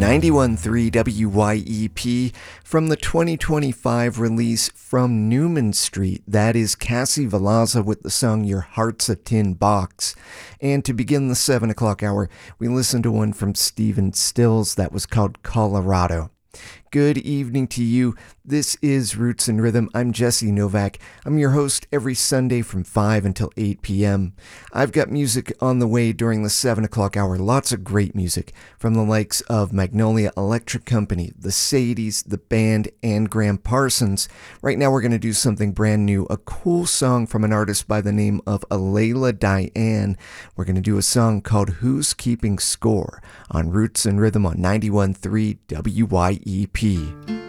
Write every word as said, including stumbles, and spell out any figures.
ninety-one point three W Y E P from the twenty twenty-five release From Newman Street. That is Cassie Velasquez with the song Your Heart's a Tin Box. And to begin the seven o'clock hour, we listened to one from Stephen Stills that was called Colorado. Good evening to you. This is Roots and Rhythm. I'm Jesse Novak. I'm your host every Sunday from five until eight p.m. I've got music on the way during the seven o'clock hour. Lots of great music from the likes of Magnolia Electric Company, the Sadies, the band, and Graham Parsons. Right now we're going to do something brand new, a cool song from an artist by the name of Alayla Diane. We're going to do a song called Who's Keeping Score on Roots and Rhythm on ninety-one point three W Y E P.